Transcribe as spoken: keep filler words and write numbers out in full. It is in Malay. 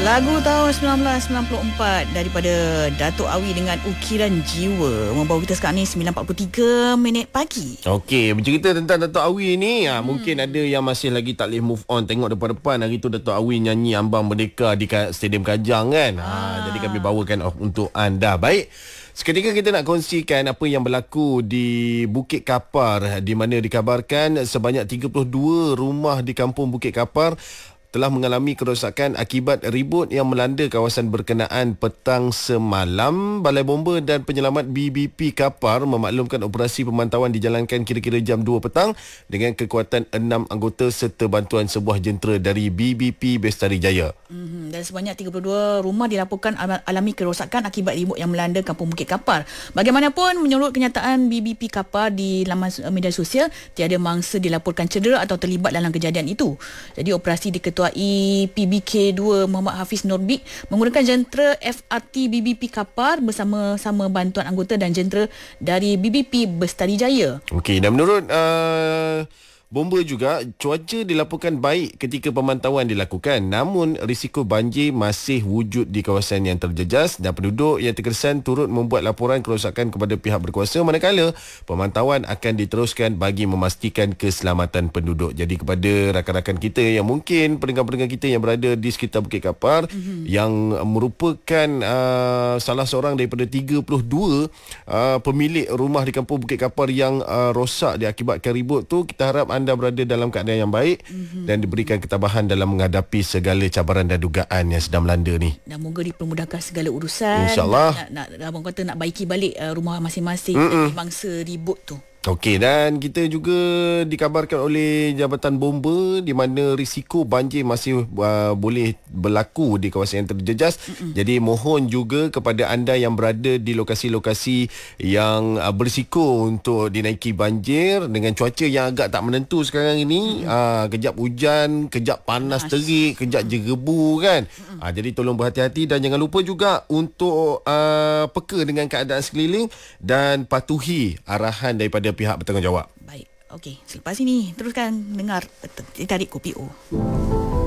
Lagu tahun sembilan belas sembilan puluh empat daripada Dato' Awi dengan Ukiran Jiwa membawa kita sekarang ni sembilan empat puluh tiga minit pagi. Okey, bercerita tentang Dato' Awi ni, ha, hmm. mungkin ada yang masih lagi tak boleh move on. Tengok depan-depan hari tu Dato' Awi nyanyi Ambang Merdeka di Stadium Kajang kan. Ha, Ah. jadi kami bawakan untuk anda. Baik. Seketika kita nak kongsikan apa yang berlaku di Bukit Kapar, di mana dikabarkan sebanyak tiga puluh dua rumah di kampung Bukit Kapar telah mengalami kerosakan akibat ribut yang melanda kawasan berkenaan petang semalam. Balai Bomba dan Penyelamat B B P Kapar memaklumkan operasi pemantauan dijalankan kira-kira jam dua petang dengan kekuatan enam anggota serta bantuan sebuah jentera dari B B P Bestari Jaya. Mm-hmm. Dan sebanyak tiga puluh dua rumah dilaporkan alami kerosakan akibat ribut yang melanda kampung Bukit Kapar. Bagaimanapun, menurut kenyataan B B P Kapar di laman media sosial, tiada mangsa dilaporkan cedera atau terlibat dalam kejadian itu. Jadi operasi diketuai P B K dua Muhammad Hafiz Norbik menggunakan jentera F R T B B P Kapar bersama-sama bantuan anggota dan jentera dari B B P Bestari Jaya. Okey, dan menurut uh, Bomba juga, cuaca dilaporkan baik ketika pemantauan dilakukan, namun risiko banjir masih wujud di kawasan yang terjejas dan penduduk yang terkesan turut membuat laporan kerosakan kepada pihak berkuasa, manakala pemantauan akan diteruskan bagi memastikan keselamatan penduduk. Jadi kepada rakan-rakan kita yang mungkin pendengar-pendengar kita yang berada di sekitar Bukit Kapar, mm-hmm. yang merupakan uh, salah seorang daripada tiga puluh dua uh, pemilik rumah di kampung Bukit Kapar yang uh, rosak diakibatkan ribut tu, kita harap anda anda berada dalam keadaan yang baik, mm-hmm. dan diberikan ketabahan dalam menghadapi segala cabaran dan dugaan yang sedang melanda ni. Dan moga dipermudahkan segala urusan. InsyaAllah. Nak, nak, abang kata nak baiki balik uh, rumah masing-masing dari mangsa ribut tu. Okey, dan kita juga dikabarkan oleh Jabatan Bomba di mana risiko banjir masih uh, boleh berlaku di kawasan yang terjejas. Mm-mm. Jadi mohon juga kepada anda yang berada di lokasi-lokasi yang uh, berisiko untuk dinaiki banjir dengan cuaca yang agak tak menentu sekarang ini. Uh, kejap hujan, kejap panas terik, kejap jegebu kan. Uh, jadi tolong berhati-hati dan jangan lupa juga untuk uh, peka dengan keadaan sekeliling dan patuhi arahan daripada pihak bertanggungjawab. Baik, okey. Selepas ini teruskan dengar Tarik Kopi O.